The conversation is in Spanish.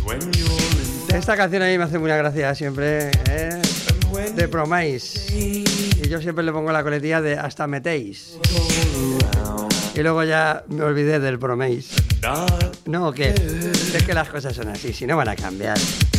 Esta canción a mí me hace mucha gracia siempre, de Promise. Y yo siempre le pongo la coletilla de hasta metéis. Y luego ya me olvidé del Promise. No, que es que las cosas son así, si no van a cambiar.